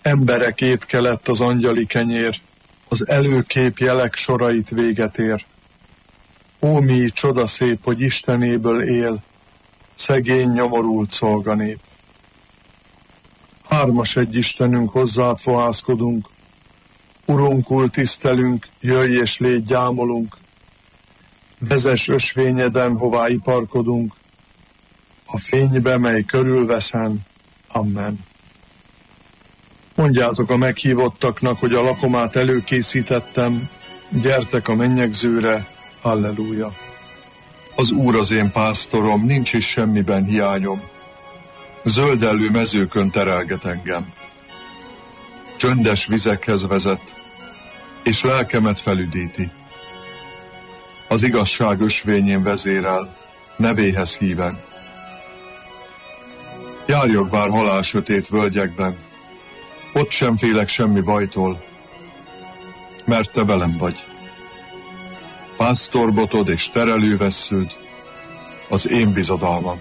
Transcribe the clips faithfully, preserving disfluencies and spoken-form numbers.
Emberek étke lett az angyali kenyér, az előkép jelek sorait véget ér. Ó, mi csodaszép, hogy Istenéből él, szegény, nyomorult szolganép. Hármas egy Istenünk, hozzád fohászkodunk, Urunkul tisztelünk, jöjj és légy, gyámolunk, vezess ösvényeden, hová iparkodunk, a fénybe, mely körülveszen. Amen. Mondjátok a meghívottaknak, hogy a lakomát előkészítettem, gyertek a mennyegzőre, halleluja. Az Úr az én pásztorom, nincs is semmiben hiányom. Zöldellő mezőkön terelget engem. Csöndes vizekhez vezet, és lelkemet felüdíti. Az igazság ösvényén vezérel, nevéhez híven. Járjak bár halál sötét völgyekben, ott sem félek semmi bajtól, mert te velem vagy. Pásztorbotod és terelővessződ az én bizodalmam.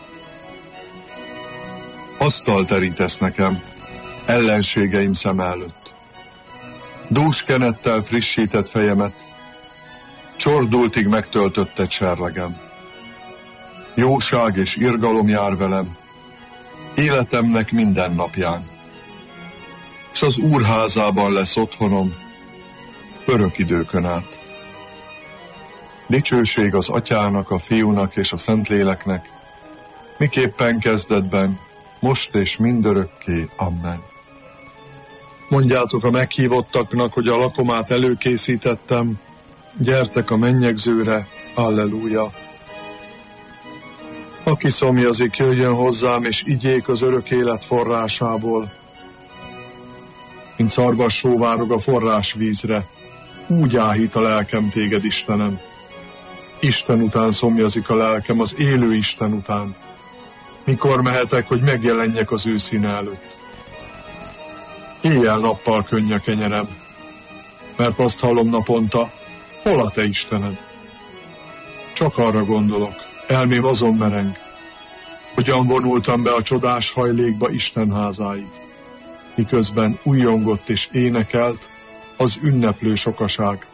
Asztalt terítesz nekem, ellenségeim szem előtt. Dús kenettel frissített fejemet, csordultig megtöltötted serlegem. Jóság és irgalom jár velem, életemnek minden napján. S az Úr házában lesz otthonom, örök időkön át. Dicsőség az Atyának, a Fiúnak és a Szentléleknek, miképpen kezdetben, most és mindörökké. Amen. Mondjátok a meghívottaknak, hogy a lakomát előkészítettem, gyertek a mennyegzőre, halleluja. Aki szomjazik, jöjjön hozzám, és igyék az örök élet forrásából. Mint szarvas sóvárog a forrásvízre, úgy áhít a lelkem téged, Istenem. Isten után szomjazik a lelkem, az élő Isten után. Mikor mehetek, hogy megjelenjek az ő színe előtt? Éjjel-nappal könny a kenyerem, mert azt hallom naponta, hol a te Istened? Csak arra gondolok, elmém azon mereng, hogyan vonultam be a csodás hajlékba Isten házáig, miközben újjongott és énekelt az ünneplő sokaság.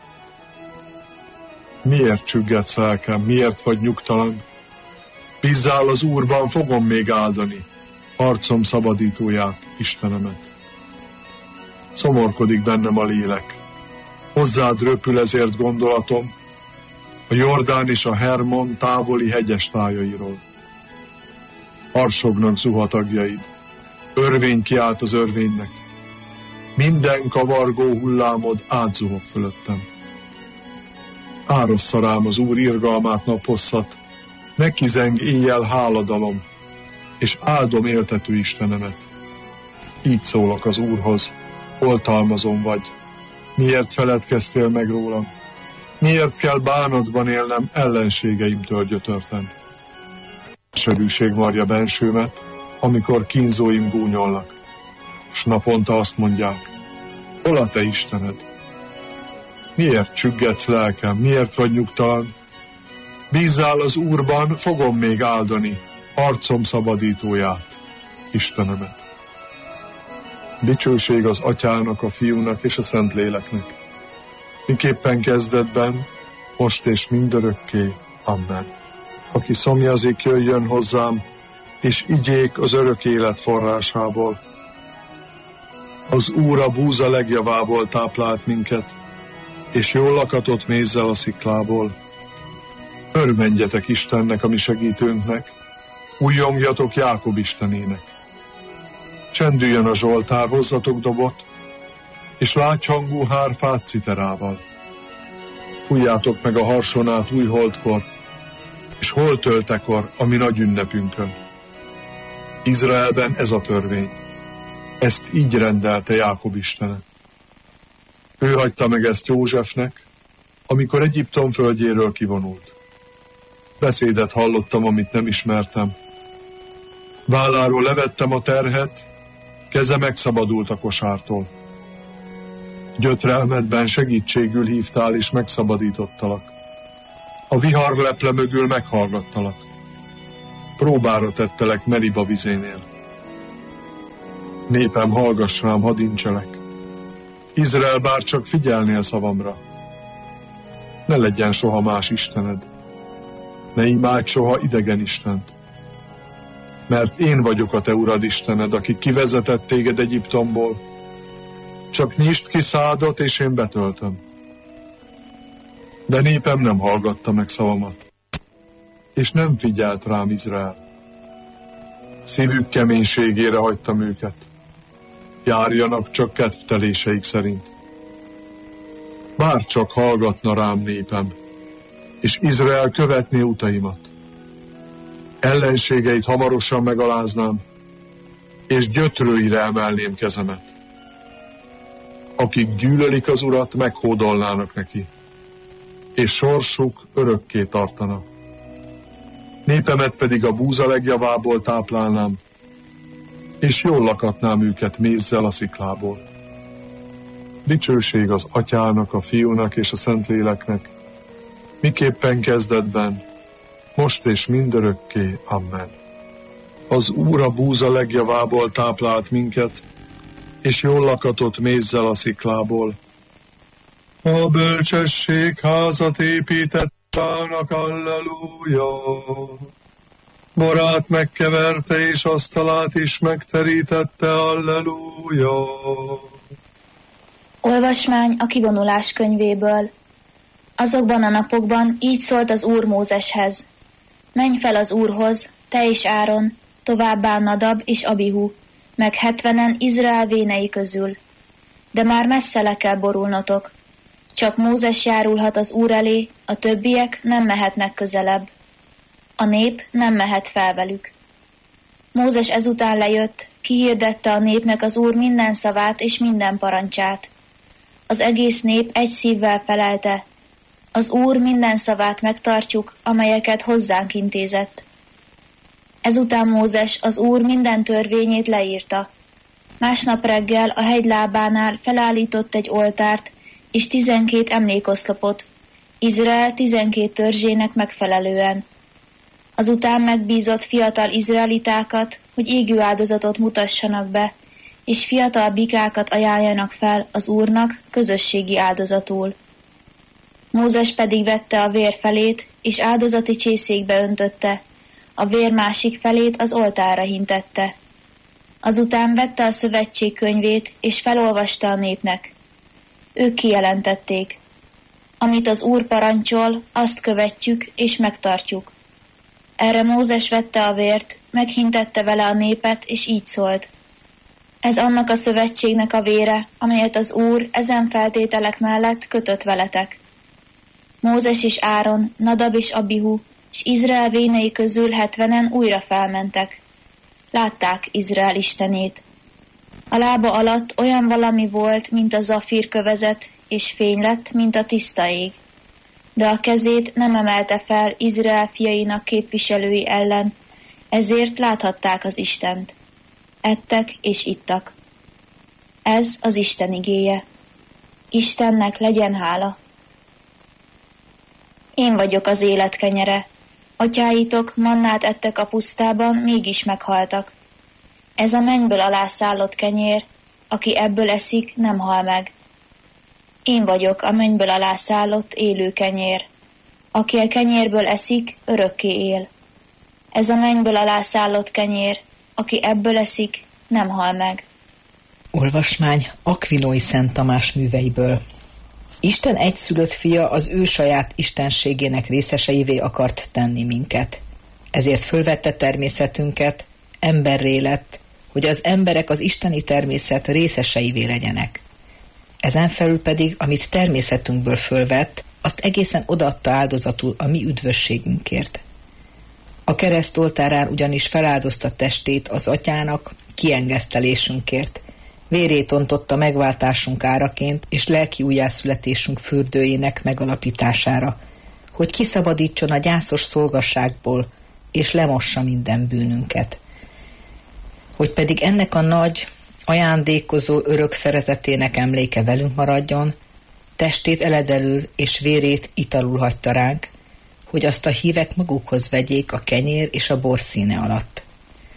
Miért csüggetsz lelkem, miért vagy nyugtalan? Bízzál az Úrban, fogom még áldani arcom szabadítóját, Istenemet. Szomorkodik bennem a lélek, hozzád röpül ezért gondolatom, a Jordán és a Hermon távoli hegyes tájairól. Harsognak zuhatagjaid, örvény kiált az örvénynek, minden kavargó hullámod átzuhog fölöttem. Árassza rám az Úr irgalmát naphosszat, neki zeng éjjel háladalom, és áldom éltető Istenemet. Így szólok az Úrhoz, oltalmazom vagy. Miért feledkeztél meg rólam? Miért kell bánatban élnem ellenségeimtől gyötörten? Serűség marja bensőmet, amikor kínzóim gúnyolnak, s naponta azt mondják, hol a te Istened? Miért csüggetsz lelkem, miért vagy nyugtalan? Bízzál az Úrban, fogom még áldani arcom szabadítóját, Istenemet. Dicsőség az Atyának, a Fiúnak és a Szentléleknek, miképpen kezdetben, most és mindörökké. Amen. Aki szomjazik, jöjjön hozzám, és igyék az örök élet forrásából. Az Úr a búza legjavából táplált minket, és jól lakatott mézzel a sziklából. Örvendjetek Istennek, a mi segítőnknek, újjongjatok Jákob Istenének. Csendüljön a zsoltár, hozzatok dobot, és lágyhangú hárfát citerával. Fújjátok meg a harsonát új holdkor, és holtöltekor a mi nagy ünnepünkön. Izraelben ez a törvény. Ezt így rendelte Jákob Istene. Ő hagyta meg ezt Józsefnek, amikor Egyiptom földjéről kivonult. Beszédet hallottam, amit nem ismertem. Válláról levettem a terhet, keze megszabadult a kosártól. Gyötrelmedben segítségül hívtál és megszabadítottalak. A vihar leple mögül meghallgattalak. Próbára tettelek Meriba vizénél. Népem, hallgass rám, hadd incselek. Izrael, bár csak figyelnél szavamra. Ne legyen soha más istened. Ne imádj soha idegen istent. Mert én vagyok a te urad istened, aki kivezetett téged Egyiptomból. Csak nyisd ki szádat, és én betöltöm. De népem nem hallgatta meg szavamat, és nem figyelt rám Izrael. Szívük keménységére hagytam őket. Járjanak csak kedvteléseik szerint. Bár csak hallgatna rám népem, és Izrael követné utaimat. Ellenségeit hamarosan megaláznám, és gyötrőire emelném kezemet. Akik gyűlölik az Urat, meghódolnának neki, és sorsuk örökké tartana. Népemet pedig a búza legjavából táplálnám, és jól lakatnám őket mézzel a sziklából. Dicsőség az Atyának, a Fiúnak és a Szentléleknek, miképpen kezdetben, most és mindörökké. Amen. Az Úr a búza legjavából táplált minket, és jól lakatott mézzel a sziklából. A bölcsesség házat épített Pának, alleluja. Borát megkeverte, és asztalát is megterítette, alleluja. Olvasmány a kivonulás könyvéből. Azokban a napokban így szólt az Úr Mózeshez. Menj fel az Úrhoz, te és Áron, továbbá Nadab és Abihu, meg hetvenen Izrael vénei közül. De már messze le kell borulnotok. Csak Mózes járulhat az Úr elé, a többiek nem mehetnek közelebb. A nép nem mehet fel velük. Mózes ezután lejött, kihirdette a népnek az Úr minden szavát és minden parancsát. Az egész nép egy szívvel felelte: az Úr minden szavát megtartjuk, amelyeket hozzánk intézett. Ezután Mózes az Úr minden törvényét leírta. Másnap reggel a hegy lábánál felállított egy oltárt és tizenkét emlékoszlopot, Izrael tizenkét törzsének megfelelően. Azután megbízott fiatal izraelitákat, hogy égő áldozatot mutassanak be, és fiatal bikákat ajánljanak fel az Úrnak közösségi áldozatul. Mózes pedig vette a vér felét, és áldozati csészékbe öntötte, a vér másik felét az oltárra hintette. Azután vette a szövetség könyvét, és felolvasta a népnek. Ők kijelentették: amit az Úr parancsol, azt követjük és megtartjuk. Erre Mózes vette a vért, meghintette vele a népet, és így szólt: ez annak a szövetségnek a vére, amelyet az Úr ezen feltételek mellett kötött veletek. Mózes és Áron, Nadab és Abihu, és Izrael vénei közül hetvenen újra felmentek. Látták Izrael istenét. A lába alatt olyan valami volt, mint a zafír kövezet, és fény lett, mint a tiszta ég. De a kezét nem emelte fel Izrael fiainak képviselői ellen, ezért láthatták az Istent. Ettek és ittak. Ez az Isten igéje. Istennek legyen hála. Én vagyok az élet kenyere. Atyáitok mannát ettek a pusztában, mégis meghaltak. Ez a mennyből alászállott kenyér, aki ebből eszik, nem hal meg. Én vagyok a mennyből alászállott élő kenyér. Aki a kenyérből eszik, örökké él. Ez a mennyből alászállott kenyér, aki ebből eszik, nem hal meg. Olvasmány Akvinói Szent Tamás műveiből. Isten egyszülött fia az ő saját istenségének részeseivé akart tenni minket. Ezért fölvette természetünket, emberré lett, hogy az emberek az isteni természet részeseivé legyenek. Ezen felül pedig, amit természetünkből fölvett, azt egészen odaadta áldozatul a mi üdvösségünkért. A kereszt oltárán ugyanis feláldozta testét az Atyának kiengesztelésünkért, vérét ontotta megváltásunk áraként és lelki újjászületésünk fürdőjének megalapítására, hogy kiszabadítson a gyászos szolgasságból, és lemossa minden bűnünket. Hogy pedig ennek a nagy, ajándékozó örök szeretetének emléke velünk maradjon, testét eledelül és vérét italul hagyta ránk, hogy azt a hívek magukhoz vegyék a kenyér és a bor színe alatt.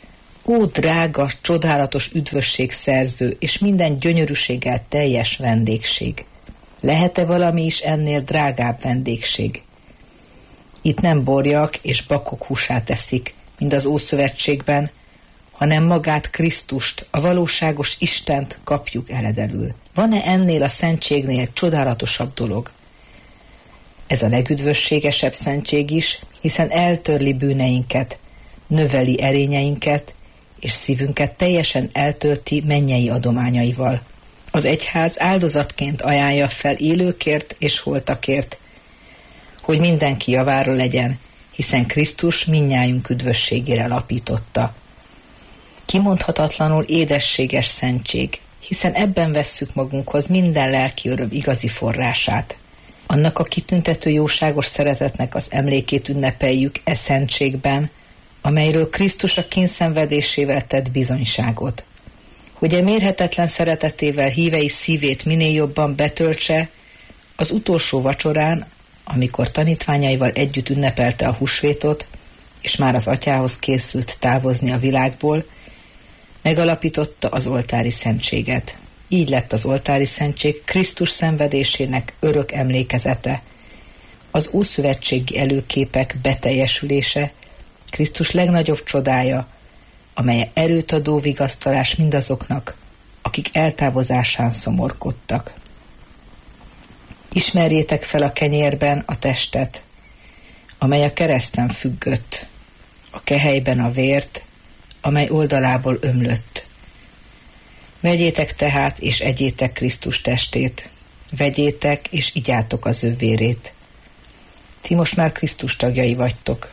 Ó, drága, csodálatos üdvösségszerző és minden gyönyörűséggel teljes vendégség! Lehet-e valami is ennél drágább vendégség? Itt nem borjak és bakok húsát eszik, mint az Ószövetségben, hanem magát Krisztust, a valóságos Istent kapjuk eledelül. Van-e ennél a szentségnél csodálatosabb dolog? Ez a legüdvösségesebb szentség is, hiszen eltörli bűneinket, növeli erényeinket, és szívünket teljesen eltölti mennyei adományaival. Az egyház áldozatként ajánlja fel élőkért és holtakért, hogy mindenki javára legyen, hiszen Krisztus mindnyájunk üdvösségére alapította. Kimondhatatlanul édességes szentség, hiszen ebben vesszük magunkhoz minden lelki öröm igazi forrását. Annak a kitüntető jóságos szeretetnek az emlékét ünnepeljük e szentségben, amelyről Krisztus a kényszenvedésével tett bizonyságot. Hogy e mérhetetlen szeretetével hívei szívét minél jobban betöltse, az utolsó vacsorán, amikor tanítványaival együtt ünnepelte a húsvétot, és már az atyához készült távozni a világból, megalapította az oltári szentséget. Így lett az oltári szentség Krisztus szenvedésének örök emlékezete, az ószövetségi előképek beteljesülése, Krisztus legnagyobb csodája, amely erőt adó vigasztalás mindazoknak, akik eltávozásán szomorkodtak. Ismerjétek fel a kenyérben a testet, amely a kereszten függött, a kehelyben a vért, amely oldalából ömlött. Vegyétek tehát és egyétek Krisztus testét, vegyétek és igyátok az ő vérét. Ti most már Krisztus tagjai vagytok.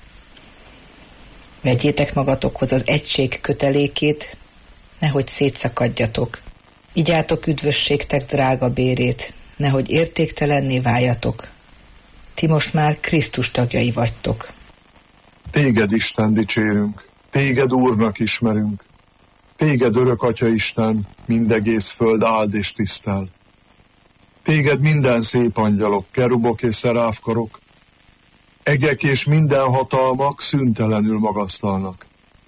Vegyétek magatokhoz az egység kötelékét, nehogy szétszakadjatok. Igyátok üdvösségtek drága bérét, nehogy értéktelenné váljatok. Ti most már Krisztus tagjai vagytok. Téged, Isten, dicsérünk, téged Úrnak ismerünk. Téged, örök Atya Isten, mindegész föld áld és tisztel. Téged minden szép angyalok, kerubok és szeráfkarok, egek és minden hatalmak szüntelenül magasztalnak.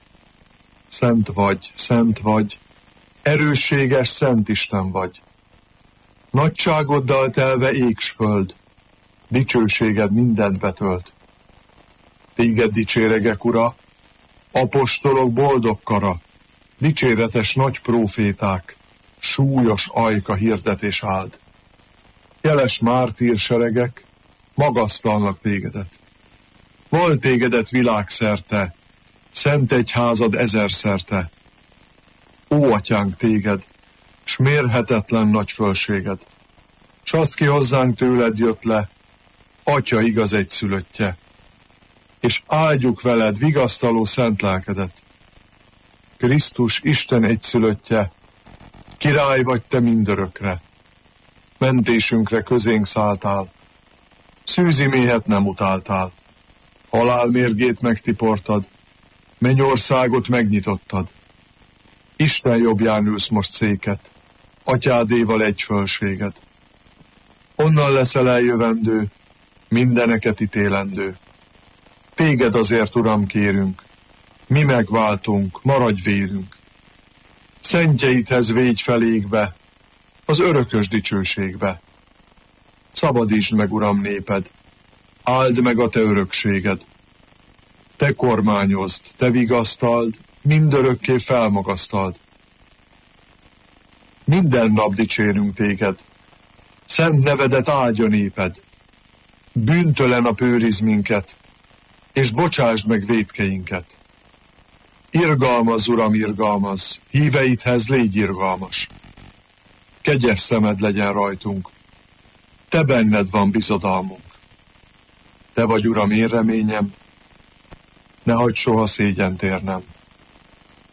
Szent vagy, szent vagy, erősséges Szent Isten vagy. Nagyságoddal telve égs föld, dicsőséged mindent betölt. Téged dicséregek, Ura, apostolok boldog kara, dicséretes nagy próféták, súlyos ajka hirdetés áld. Jeles mártírseregek magasztalnak tégedet. Val tégedet világszerte, szent egyházad ezerszerte. Ó, atyánk, téged, s mérhetetlen nagy fölséged, s azt ki hozzánk tőled jött le, Atya igaz egyszülöttje, és áldjuk veled vigasztaló szent lelkedet. Krisztus Isten egyszülöttje, király vagy te mindörökre, mentésünkre közénk szálltál, szűzi méhet nem utáltál, halál mérgét megtiportad, mennyországot megnyitottad. Isten jobbján ülsz most széket, atyádéval egy fölséged. Onnan leszel eljövendő, mindeneket ítélendő. Téged azért, Uram, kérünk, mi megváltunk, maradj vérünk. Szentjeidhez végy felékbe, az örökös dicsőségbe. Szabadítsd meg, Uram, néped, áld meg a te örökséged. Te kormányozd, te vigasztald, mindörökké felmagasztald. Minden nap dicsérünk téged, szent nevedet áldja néped. Bűntelen a őrizd minket, és bocsásd meg vétkeinket. Irgalmaz, Uram, irgalmaz, híveidhez légy irgalmas. Kegyes szemed legyen rajtunk, te benned van bizodalmunk. Te vagy, Uram, én reményem, ne hagyd soha szégyent érnem.